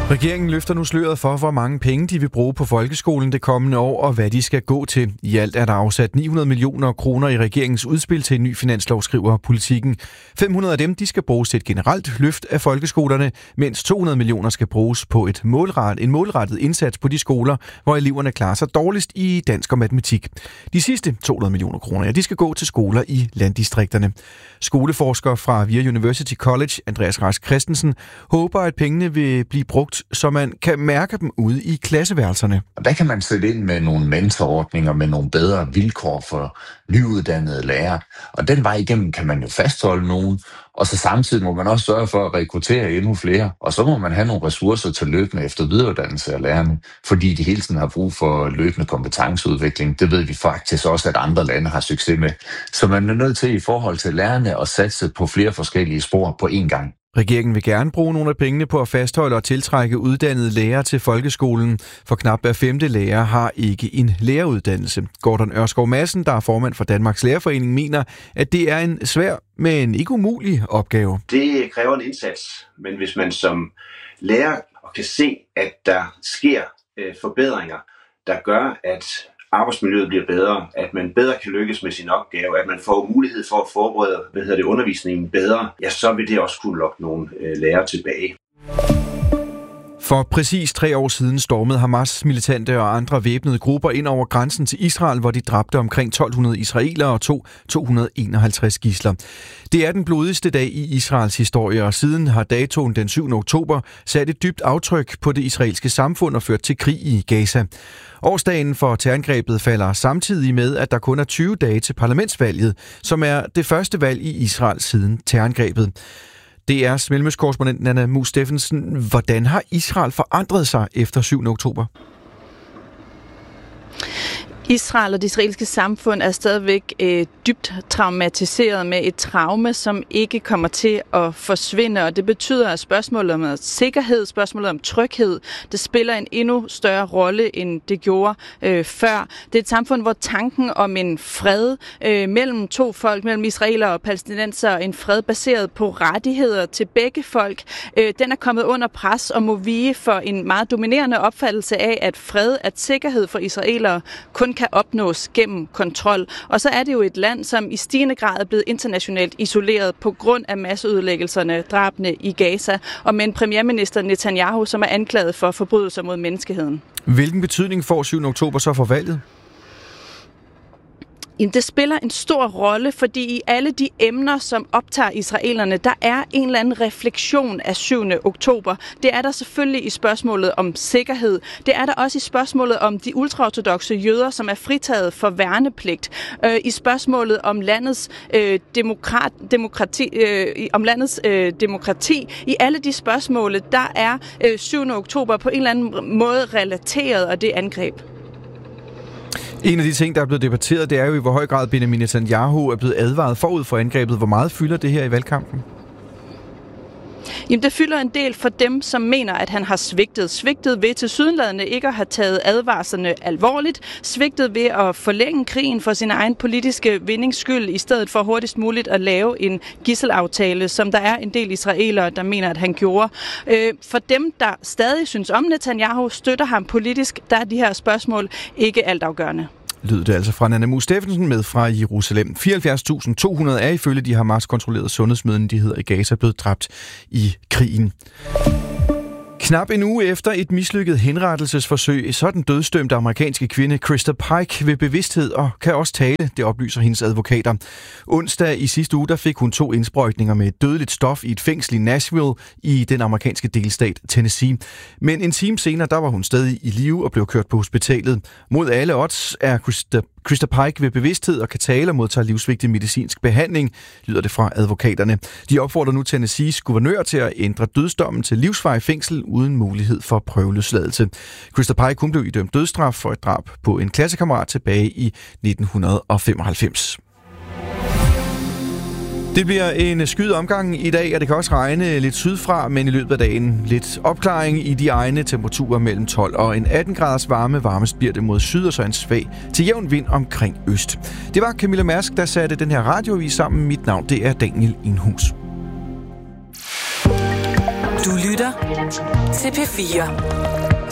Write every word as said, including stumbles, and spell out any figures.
Regeringen løfter nu sløret for, hvor mange penge de vil bruge på folkeskolen det kommende år, og hvad de skal gå til. I alt er der afsat ni hundrede millioner kroner i regeringens udspil til en ny finanslov, skriver Politikken. fem hundrede af dem de skal bruges til et generelt løft af folkeskolerne, mens to hundrede millioner skal bruges på et målret, en målrettet indsats på de skoler, hvor eleverne klarer sig dårligst i dansk og matematik. De sidste to hundrede millioner kroner, ja, de skal gå til skoler i landdistrikterne. Skoleforsker fra VIA University College, Andreas Rask Christensen, håber, at pengene vil blive brugt, så man kan mærke dem ude i klasseværelserne. Der kan man sætte ind med nogle mentorordninger, med nogle bedre vilkår for nyuddannede lærere. Og den vej igennem kan man jo fastholde nogen, og så samtidig må man også sørge for at rekruttere endnu flere. Og så må man have nogle ressourcer til løbende efter videreuddannelse af lærerne, fordi de hele tiden har brug for løbende kompetenceudvikling. Det ved vi faktisk også, at andre lande har succes med. Så man er nødt til i forhold til lærerne at satse på flere forskellige spor på én gang. Regeringen vil gerne bruge nogle af pengene på at fastholde og tiltrække uddannede lærere til folkeskolen, for knap hver femte lærer har ikke en læreruddannelse. Gordon Ørskov Madsen, der er formand for Danmarks Lærerforening, mener, at det er en svær, men ikke umulig opgave. Det kræver en indsats, men hvis man som lærer kan se, at der sker forbedringer, der gør, at arbejdsmiljøet bliver bedre, at man bedre kan lykkes med sin opgave, at man får mulighed for at forberede hvad hedder det, undervisningen bedre, ja, så vil det også kunne lokke nogle øh, lærere tilbage. For præcis tre år siden stormede Hamas militante og andre væbnede grupper ind over grænsen til Israel, hvor de dræbte omkring tolv hundrede israelere og tog to hundrede og enoghalvtreds gidsler. Det er den blodigste dag i Israels historie, og siden har datoen den syvende oktober sat et dybt aftryk på det israelske samfund og ført til krig i Gaza. Årsdagen for terrorangrebet falder samtidig med, at der kun er tyve dage til parlamentsvalget, som er det første valg i Israel siden terrorangrebet. D R's mellemøstkorrespondent Nanna Mus Steffensen. Hvordan har Israel forandret sig efter syvende oktober? Israel og det israelske samfund er stadigvæk øh, dybt traumatiseret med et traume, som ikke kommer til at forsvinde, og det betyder, at spørgsmålet om sikkerhed, spørgsmålet om tryghed, det spiller en endnu større rolle, end det gjorde øh, før. Det er et samfund, hvor tanken om en fred øh, mellem to folk, mellem israelere og palæstinensere, en fred baseret på rettigheder til begge folk, øh, den er kommet under pres og må vige for en meget dominerende opfattelse af, at fred, at sikkerhed for israelere kun kan opnås gennem kontrol. Og så er det jo et land, som i stigende grad er blevet internationalt isoleret på grund af masseødelæggelserne, drabene i Gaza, og med en premierminister Netanyahu, som er anklaget for forbrydelser mod menneskeheden. Hvilken betydning får syvende oktober så for valget? Det spiller en stor rolle, fordi i alle de emner, som optager israelerne, der er en eller anden refleksion af syvende oktober. Det er der selvfølgelig i spørgsmålet om sikkerhed. Det er der også i spørgsmålet om de ultraortodokse jøder, som er fritaget for værnepligt. Øh, I spørgsmålet om landets øh, demokrat, demokrati, øh, om landets øh, demokrati. I alle de spørgsmål, der er øh, syvende oktober på en eller anden måde relateret af det angreb. En af de ting, der er blevet debatteret, det er jo i hvor høj grad Benjamin Netanyahu er blevet advaret forud for angrebet. Hvor meget fylder det her i valgkampen? Jamen, det fylder en del for dem, som mener, at han har svigtet. Svigtet ved tilsyneladende ikke at have taget advarslerne alvorligt. Svigtet ved at forlænge krigen for sin egen politiske vindingsskyld, i stedet for hurtigst muligt at lave en gidselaftale, som der er en del israelere, der mener, at han gjorde. For dem, der stadig synes om Netanyahu, støtter ham politisk, der er de her spørgsmål ikke altafgørende. Lød det altså fra Nanna Mus Steffensen med fra Jerusalem. fireoghalvfjerds tusind to hundrede er ifølge de Hamas-kontrollerede sundhedsmyndigheder i Gaza blevet dræbt i krigen. Knap en uge efter et mislykket henrettelsesforsøg, så er den dødsdømte amerikanske kvinde Krista Pike ved bevidsthed og kan også tale, det oplyser hendes advokater. Onsdag i sidste uge der fik hun to indsprøjtninger med et dødeligt stof i et fængsel i Nashville i den amerikanske delstat Tennessee. Men en time senere der var hun stadig i live og blev kørt på hospitalet. Mod alle odds er Krista Krista Pike ved bevidsthed og kan tale og modtager livsvigtig medicinsk behandling, lyder det fra advokaterne. De opfordrer nu Tennessees guvernør til at ændre dødsdommen til livsvarig fængsel uden mulighed for prøveløsladelse. Krista Pike hun blev idømt dødsstraf for et drab på en klassekammerat tilbage i nitten femoghalvfems. Det bliver en skyet omgang i dag, og det kan også regne lidt sydfra, men i løbet af dagen lidt opklaring i de egne temperaturer mellem tolv og en atten graders varme. Varmest bliver det mod syd og så en svag til jævn vind omkring øst. Det var Camilla Mærsk, der satte den her radioavis sammen. Mit navn det er Daniel Inhus. Du lytter til P fire.